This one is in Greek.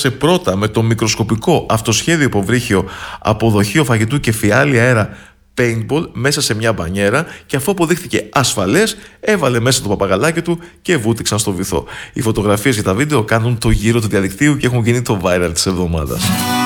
δοκίμασε πρώτα με το μικροσκοπικό αυτοσχέδιο υποβρύχιο από δοχείο φαγητού και φιάλη αέρα paintball μέσα σε μια μπανιέρα, και αφού αποδείχθηκε ασφαλές, έβαλε μέσα το παπαγαλάκι του και βούτυξαν στο βυθό. Οι φωτογραφίες και τα βίντεο κάνουν το γύρο του διαδικτύου και έχουν γίνει το viral της εβδομάδας.